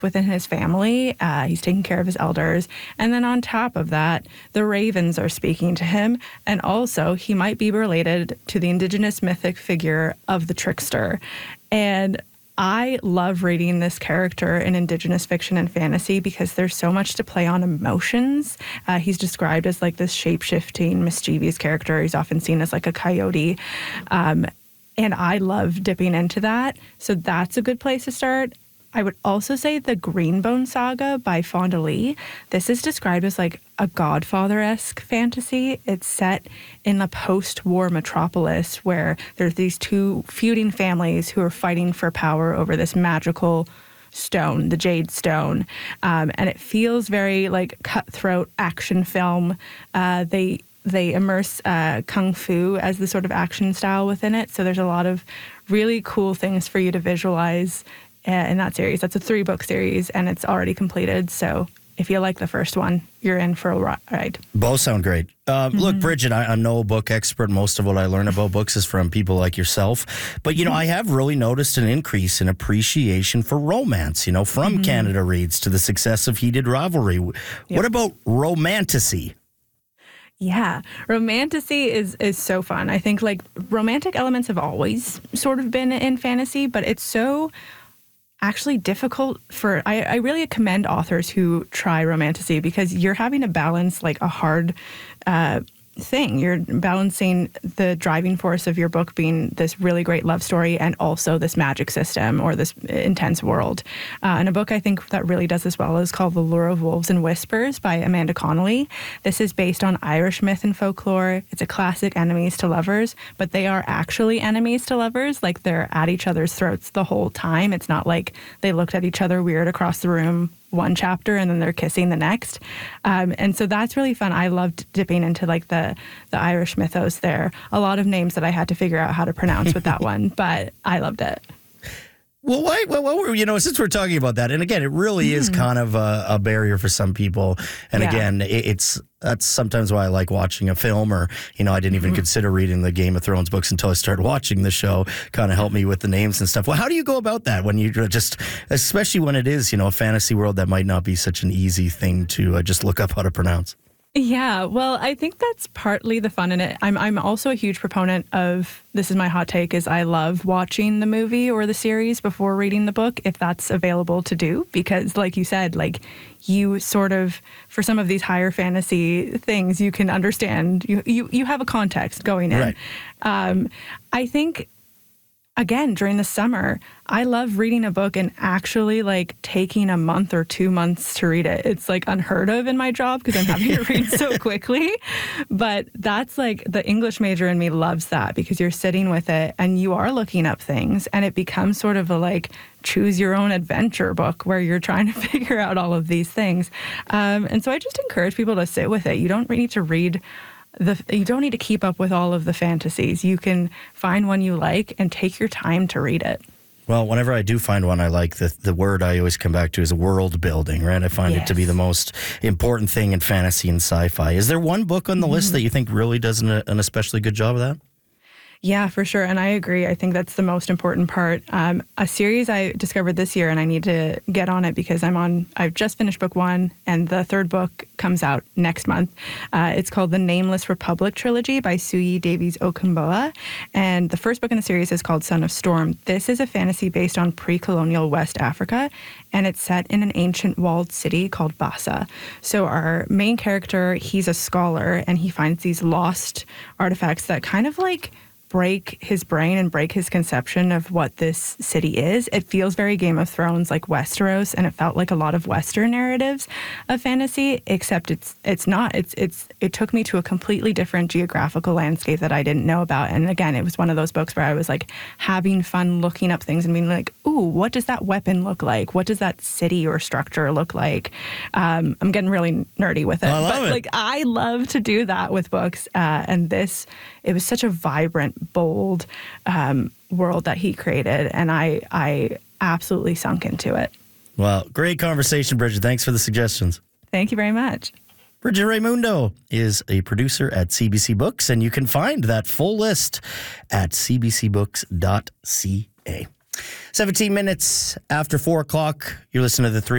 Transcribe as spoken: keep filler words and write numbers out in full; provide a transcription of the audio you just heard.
within his family. Uh, he's taking care of his elders. And then on top of that, the ravens are speaking to him. And also, he might be related to the indigenous mythic figure of the trickster. And I love reading this character in Indigenous fiction and fantasy because there's so much to play on emotions. Uh, he's described as like this shape-shifting, mischievous character. He's often seen as like a coyote. Um, and I love dipping into that. So that's a good place to start. I would also say the Greenbone Saga by Fonda Lee. This is described as like a Godfather-esque fantasy. It's set in a post-war metropolis where there's these two feuding families who are fighting for power over this magical stone, the Jade Stone. Um, and it feels very like cutthroat action film. Uh, they they immerse uh, Kung Fu as the sort of action style within it. So there's a lot of really cool things for you to visualize in that series. That's a three-book series, and it's already completed. So if you like the first one, you're in for a ride. Both sound great. Uh, Mm-hmm. Look, Bridget, I, I'm no book expert. Most of what I learn about books is from people like yourself. But, you know, I have really noticed an increase in appreciation for romance, you know, from Mm-hmm. Canada Reads to the success of Heated Rivalry. Yep. What about romantasy? Yeah, romantasy is is so fun. I think, like, romantic elements have always sort of been in fantasy, but it's so actually difficult for, I, I really commend authors who try romantasy because you're having to balance like a hard uh, thing. You're balancing the driving force of your book being this really great love story and also this magic system or this intense world. Uh, and a book I think that really does this well is called The Lure of Wolves and Whispers by Amanda Connolly. This is based on Irish myth and folklore. It's a classic enemies to lovers, but they are actually enemies to lovers. Like they're at each other's throats the whole time. It's not like they looked at each other weird across the room one chapter and then they're kissing the next. Um, and so that's really fun. I loved dipping into like the, the Irish mythos there. A lot of names that I had to figure out how to pronounce with that one, but I loved it. Well, why, well, well, you know, since we're talking about that, and again, it really mm. is kind of a, a barrier for some people. And yeah. again, it, it's that's sometimes why I like watching a film or, you know, I didn't even mm. consider reading the Game of Thrones books until I started watching the show, kind of helped me with the names and stuff. Well, how do you go about that when you just, especially when it is, you know, a fantasy world that might not be such an easy thing to uh, just look up how to pronounce? Yeah, well, I think that's partly the fun in it. I'm I'm also a huge proponent of, this is my hot take, is I love watching the movie or the series before reading the book, if that's available to do. Because like you said, like you sort of, for some of these higher fantasy things, you can understand, you, you, you have a context going in. Right. Um, I think, again, during the summer, I love reading a book and actually like taking a month or two months to read it. It's like unheard of in my job because I'm having to read so quickly. But that's like the English major in me loves that because you're sitting with it and you are looking up things and it becomes sort of a like choose your own adventure book where you're trying to figure out all of these things. Um, and so I just encourage people to sit with it. You don't need to read The, you don't need to keep up with all of the fantasies. You can find one you like and take your time to read it. Well, whenever I do find one I like, the, the word I always come back to is world building, right? I find yes. it to be the most important thing in fantasy and sci-fi. Is there one book on the mm-hmm. list that you think really does an, an especially good job of that? Yeah, for sure. And I agree. I think that's the most important part. Um, a series I discovered this year, and I need to get on it because I'm on, I've just finished book one, and the third book comes out next month. Uh, it's called The Nameless Republic Trilogy by Suyi Davies Okunboa. And the first book in the series is called Son of Storm. This is a fantasy based on pre-colonial West Africa, and it's set in an ancient walled city called Bassa. So our main character, he's a scholar, and he finds these lost artifacts that kind of like break his brain and break his conception of what this city is. It feels very Game of Thrones, like Westeros, and it felt like a lot of Western narratives of fantasy, except it's it's not. It's it's it took me to a completely different geographical landscape that I didn't know about. And again, it was one of those books where I was like having fun looking up things and being like, ooh, what does that weapon look like? What does that city or structure look like? Um, I'm getting really nerdy with it. I love but it. like I love to do that with books. Uh, and this, it was such a vibrant, bold um, world that he created, and I I absolutely sunk into it. Well, great conversation, Bridget. Thanks for the suggestions. Thank you very much. Bridget Raymundo is a producer at C B C Books, and you can find that full list at c b c books dot c a. seventeen minutes after four o'clock, you're listening to the three